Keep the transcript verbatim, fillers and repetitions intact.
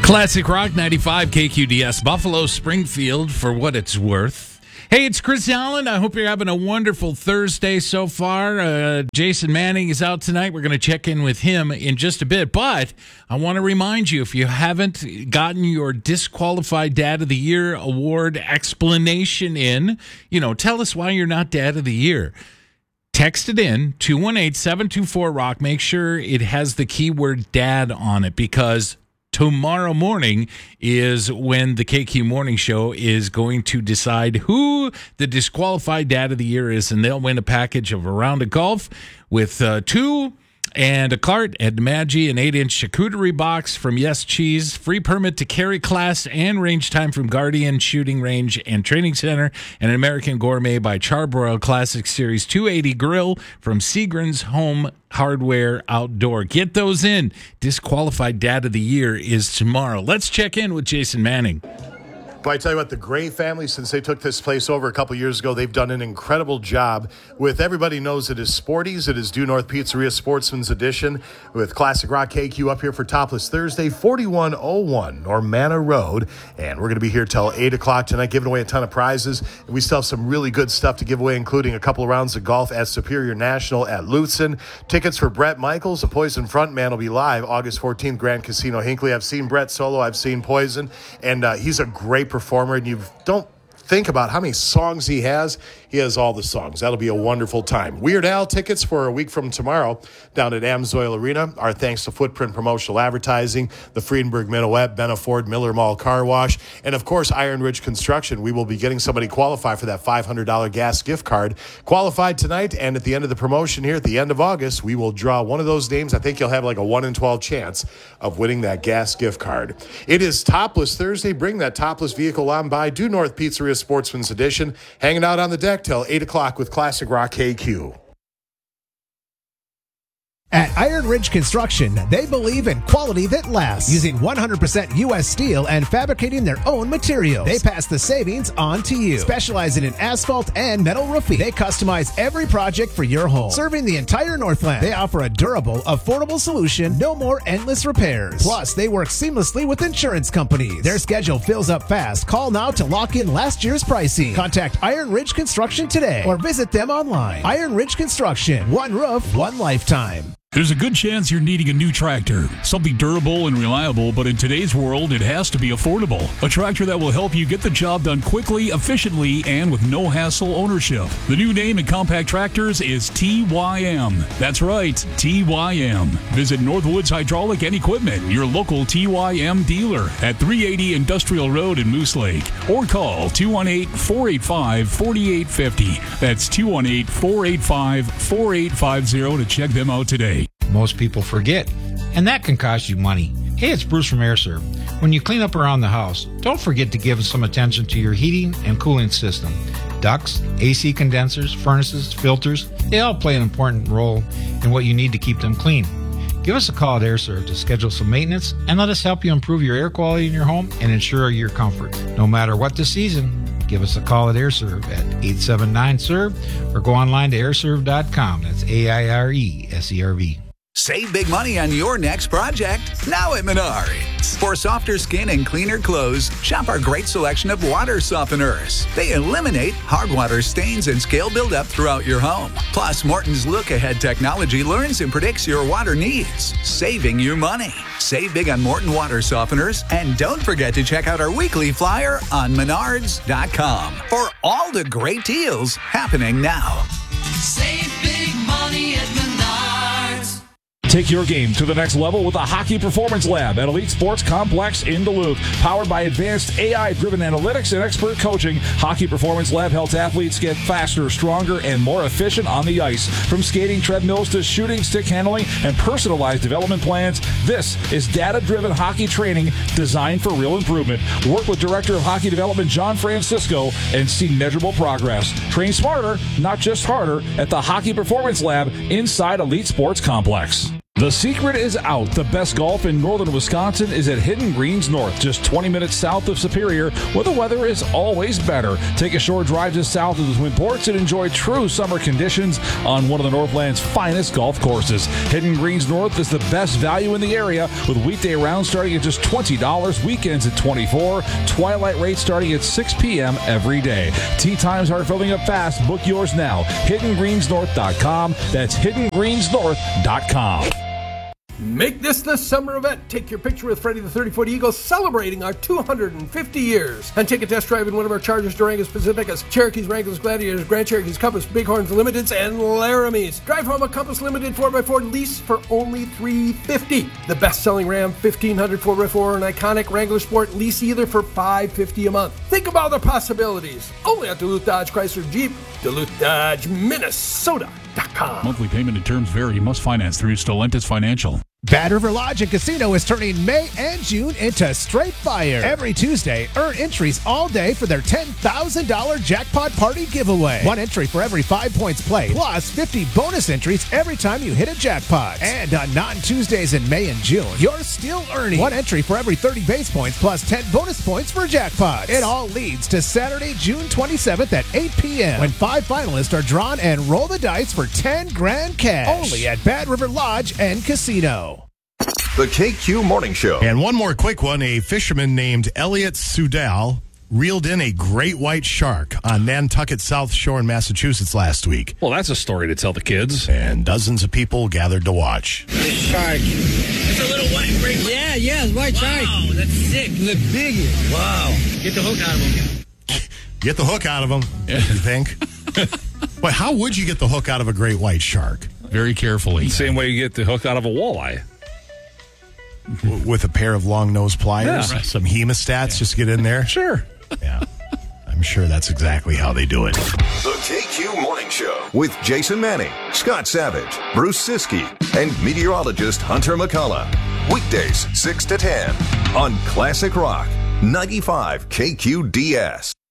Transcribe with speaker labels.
Speaker 1: Classic Rock ninety-five K Q D S, Buffalo Springfield, for what it's worth. Hey, it's Chris Allen. I hope you're having a wonderful Thursday so far. Uh, Jason Manning is out tonight. We're going to check in with him in just a bit. But I want to remind you, if you haven't gotten your Disqualified Dad of the Year award explanation in, you know, tell us why you're not Dad of the Year. Text it in, two one eight, seven two four, ROCK. Make sure it has the keyword dad on it, because tomorrow morning is when the K Q Morning Show is going to decide who the Disqualified Dad of the Year is, and they'll win a package of a round of golf with uh, two and a cart at Maggi, an eight-inch charcuterie box from Yes Cheese, free permit to carry class and range time from Guardian Shooting Range and Training Center, and an American Gourmet by Charbroil Classic Series two eighty grill from Seagren's Home Hardware Outdoor. Get those in. Disqualified Dad of the Year is tomorrow. Let's check in with Jason Manning.
Speaker 2: But I tell you what, the Gray family, since they took this place over a couple years ago, they've done an incredible job with everybody knows it is Sporties. It is Due North Pizzeria Sportsman's Edition with Classic Rock K Q up here for Topless Thursday, forty-one oh one Normanna Road. And we're going to be here till eight o'clock tonight, giving away a ton of prizes. And we still have some really good stuff to give away, including a couple of rounds of golf at Superior National at Lutsen. Tickets for Brett Michaels, the Poison frontman, will be live August fourteenth, Grand Casino Hinckley. I've seen Brett solo. I've seen Poison. And uh, he's a great performer, and you don't think about how many songs he has. He has all the songs. That'll be a wonderful time. Weird Al tickets for a week from tomorrow down at Amsoil Arena. Our thanks to Footprint Promotional Advertising, the Friedenberg Minuet, Benna Ford, Miller Mall Car Wash, and of course Iron Ridge Construction. We will be getting somebody qualified for that five hundred dollars gas gift card. Qualified tonight, and at the end of the promotion here at the end of August, we will draw one of those names. I think you'll have like a one in twelve chance of winning that gas gift card. It is Topless Thursday. Bring that topless vehicle on by Due North Pizzeria Sportsman's Edition. Hanging out on the deck till eight o'clock with Classic Rock K Q.
Speaker 3: At Iron Ridge Construction, they believe in quality that lasts, using one hundred percent U S steel and fabricating their own materials. They pass the savings on to you. Specializing in asphalt and metal roofing, they customize every project for your home. Serving the entire Northland, they offer a durable, affordable solution, no more endless repairs. Plus, they work seamlessly with insurance companies. Their schedule fills up fast. Call now to lock in last year's pricing. Contact Iron Ridge Construction today or visit them online. Iron Ridge Construction, one roof, one lifetime.
Speaker 4: There's a good chance you're needing a new tractor. Something durable and reliable, but in today's world, it has to be affordable. A tractor that will help you get the job done quickly, efficiently, and with no hassle ownership. The new name in compact tractors is T Y M. That's right, T Y M. Visit Northwoods Hydraulic and Equipment, your local T Y M dealer at three eighty Industrial Road in Moose Lake. Or call two one eight, four eight five, four eight five zero. That's two one eight, four eight five, four eight five zero to check them out today.
Speaker 5: Most people forget, and that can cost you money. Hey, it's Bruce from AirServe. When you clean up around the house, don't forget to give some attention to your heating and cooling system. Ducts, A C condensers, furnaces, filters, they all play an important role in what you need to keep them clean. Give us a call at AirServe to schedule some maintenance and let us help you improve your air quality in your home and ensure your comfort. No matter what the season, give us a call at AirServe at eight seven nine S E R V or go online to air serve dot com. That's A I R E S E R V.
Speaker 6: Save big money on your next project now at Menards. For softer skin and cleaner clothes, shop our great selection of water softeners. They eliminate hard water stains and scale buildup throughout your home. Plus, Morton's look-ahead technology learns and predicts your water needs, saving you money. Save big on Morton water softeners, and don't forget to check out our weekly flyer on menards dot com for all the great deals happening now.
Speaker 7: Save big money at Menards.
Speaker 8: Take your game to the next level with the Hockey Performance Lab at Elite Sports Complex in Duluth. Powered by advanced A I-driven analytics and expert coaching, Hockey Performance Lab helps athletes get faster, stronger, and more efficient on the ice. From skating treadmills to shooting, stick handling, and personalized development plans, this is data-driven hockey training designed for real improvement. Work with Director of Hockey Development John Francisco and see measurable progress. Train smarter, not just harder, at the Hockey Performance Lab inside Elite Sports Complex. The secret is out. The best golf in northern Wisconsin is at Hidden Greens North, just twenty minutes south of Superior, where the weather is always better. Take a short drive just south of the Twin Ports and enjoy true summer conditions on one of the Northland's finest golf courses. Hidden Greens North is the best value in the area, with weekday rounds starting at just twenty dollars, weekends at twenty-four dollars, twilight rates starting at six p.m. every day. Tee times are filling up fast. Book yours now. hidden greens north dot com. That's hidden greens north dot com.
Speaker 9: Make this the summer event. Take your picture with Freddie the thirty-foot Eagle celebrating our two hundred fifty years. And take a test drive in one of our Chargers, Durangos, Pacificas, Cherokees, Wranglers, Gladiators, Grand Cherokees, Compass, Bighorns, Limiteds, and Laramies. Drive home a Compass Limited four by four lease for only three hundred fifty dollars. The best-selling Ram fifteen hundred four by four and iconic Wrangler Sport lease either for five hundred fifty dollars a month. Think of all the possibilities. Only at Duluth Dodge Chrysler Jeep, Duluth Dodge, Minnesota dot com.
Speaker 4: Monthly payment and terms vary. Must finance through Stellantis Financial.
Speaker 3: Bad River Lodge and Casino is turning May and June into straight fire. Every Tuesday, earn entries all day for their ten thousand dollars jackpot party giveaway. One entry for every five points played, plus fifty bonus entries every time you hit a jackpot. And on non-Tuesdays in May and June, you're still earning one entry for every thirty base points, plus ten bonus points for jackpots. It all leads to Saturday, June twenty-seventh at eight p.m. when five finalists are drawn and roll the dice for ten grand cash. Only at Bad River Lodge and Casino.
Speaker 10: The K Q Morning Show.
Speaker 2: And one more quick one. A fisherman named Elliot Sudal reeled in a great white shark on Nantucket South Shore in Massachusetts last week.
Speaker 8: Well, that's a story to tell the kids.
Speaker 2: And dozens of people gathered to watch.
Speaker 11: The shark. It's a little white great. Yeah, yeah, it's white shark. Wow, that's sick. The biggest. Wow. Get the hook out of him.
Speaker 2: Get the hook out of him, you think? But how would you get the hook out of a great white shark?
Speaker 4: Very carefully.
Speaker 8: Same way you get the hook out of a walleye.
Speaker 2: With a pair of long nose pliers,
Speaker 8: yeah.
Speaker 2: some hemostats, yeah. Just get in there.
Speaker 8: Sure.
Speaker 2: Yeah. I'm sure that's exactly how they do it.
Speaker 10: The K Q Morning Show with Jason Manning, Scott Savage, Bruce Siskey, and meteorologist Hunter McCullough. Weekdays, six to ten on Classic Rock, ninety-five K Q D S.